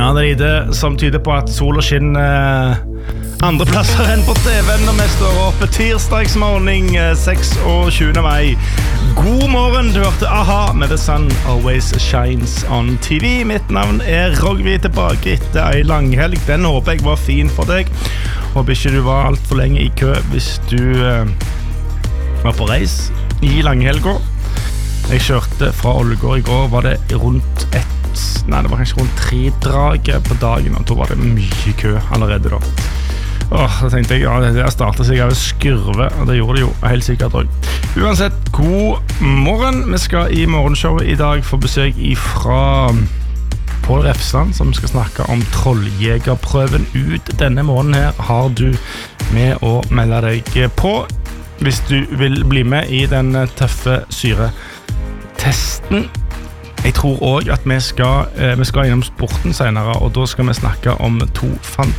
Ja, det lite som tyder på at sol og skinn andre plasser enn på TV når vi står opp tirsdagsmorgen 26. mai. God morgen, du hørte AHA med The Sun Always Shines on TV. Mitt navn Rogvi, tilbake etter en langhelg. Den håper jeg var fin for deg. Håper ikke du var alt for lenge i kø hvis du var på reis i langhelga. Jeg kjørte fra Ålgård i går, var det rundt det var kanskje rundt 3 drager på dagen, og da var det mye kø allerede da. Da tenkte jeg, ja, det startet seg av skurve, og det gjorde det jo helt sikkert også. Uansett, god morgen. Vi skal i morgenshowet i dag få besøk fra Pål Refsland, som skal snakke om trolljegerprøven ut denne måneden her. Har du med å melde deg på hvis du vil bli med i den tøffe syretesten. Jeg tror også at vi skal innom sporten senere, og da skal vi snakke om to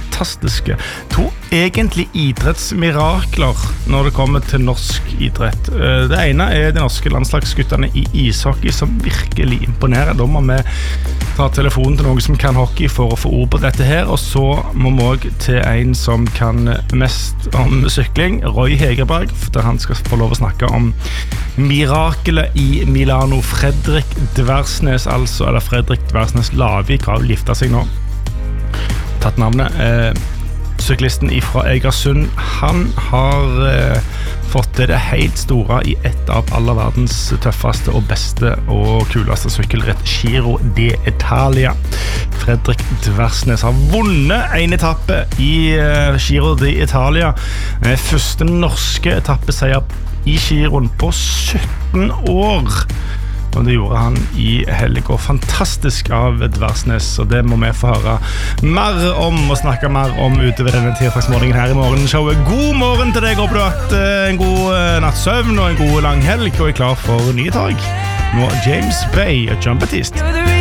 egentlig idrettsmirakler når det kommer til norsk idrett. Det ene de norske landslagsguttene i ishockey som virkelig imponerer. Da må vi ta telefonen til noen som kan hockey for å få ord på dette her, og så må vi også til en som kan mest om sykling, Roy Hegerberg, der han skal få lov å snakke om mirakelet i Milano. Fredrik Dversnes, eller Fredrik Dversnes Lavik har jo giftet seg nå. Tatt navnet. Syklisten fra Egersund, han har fått til det helt store i et av alle verdens tøffeste og beste og kuleste sykkelritt, Giro d'Italia. Fredrik Dversnes har vunnet en etappe i Giro d'Italia. Første norske etappeseier i Giroen på 17 år. Og det gjorde han i helg, og fantastisk av Dversnes, og det må vi få høre mer om og snakke mer om utover denne tirsdagsmorgenen her i morgenshowet. God morgen til deg, håper du har hatt en god nattsøvn og en god lang helg, og klar for nye tag. Nå James Bay og John Baptiste.